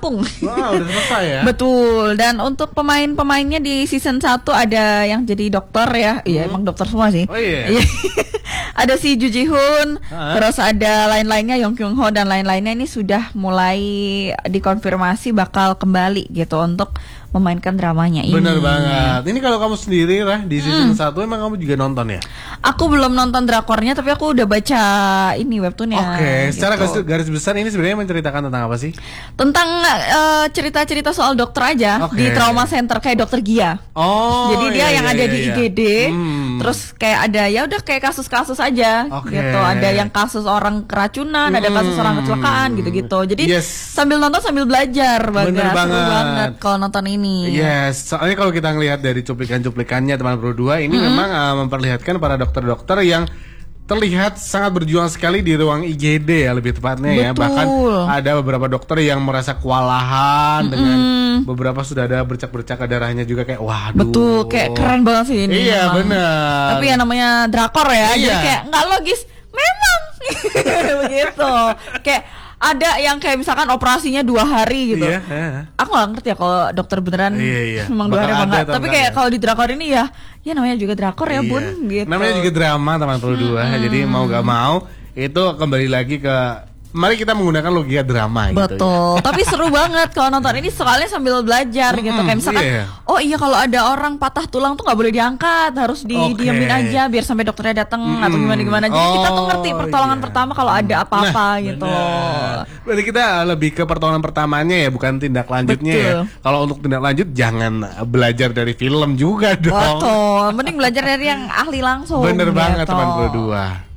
rampung. Wah, udah selesai ya. Betul. Dan untuk pemain-pemainnya di season 1 ada yang jadi dokter ya. Iya, emang dokter semua sih. Oh iya. Ada si Ju Ji Hoon, terus ada lain-lainnya Yong Kyung Ho dan lain-lainnya ini sudah mulai dikonfirmasi bakal kembali gitu untuk memainkan dramanya ini. Bener banget. Ini kalau kamu sendiri lah di season 1 emang kamu juga nonton ya? Aku belum nonton drakornya tapi aku udah baca ini webtoonnya. Oke, secara gitu. garis besar ini sebenarnya menceritakan tentang apa sih? Tentang cerita-cerita soal dokter aja di trauma center kayak dokter Gia. Oh. Jadi dia yang ada di IGD. Terus kayak ada ya udah kayak kasus-kasus aja gitu. Ada yang kasus orang keracunan, ada kasus orang kecelakaan gitu-gitu. Jadi sambil nonton sambil belajar Bener seru banget. banget kalau nonton ini. Yes, soalnya kalau kita ngelihat dari cuplikan-cuplikannya teman Pro 2 ini memang memperlihatkan para dokter-dokter yang terlihat sangat berjuang sekali di ruang IGD ya lebih tepatnya ya. Bahkan ada beberapa dokter yang merasa kewalahan dengan beberapa sudah ada bercak-bercak darahnya juga kayak waduh. Betul, kayak keren banget sih ini. Iya benar. Tapi ya namanya drakor ya, jadi kayak nggak logis. Memang begitu. Kayak ada yang kayak misalkan operasinya 2 hari gitu. Aku nggak ngerti ya kalau dokter beneran memang 2 hari apa enggak. Tapi kayak kalau di drakor ini ya namanya juga drakor ya bun gitu. Namanya juga drama teman Pro 2. Jadi mau gak mau itu kembali lagi ke mari kita menggunakan logika drama gitu. Betul. Tapi seru banget kalau nonton ini sekalian sambil belajar gitu. Kayak misalkan oh iya kalau ada orang patah tulang tuh nggak boleh diangkat, harus didiemin aja biar sampai dokternya datang atau gimana. Jadi kita tuh ngerti pertolongan pertama kalau ada apa-apa gitu. Berarti kita lebih ke pertolongan pertamanya ya, bukan tindak lanjutnya ya. Kalau untuk tindak lanjut jangan belajar dari film juga dong. Betul. Mending belajar dari yang ahli langsung. Bener banget teman Pro 2.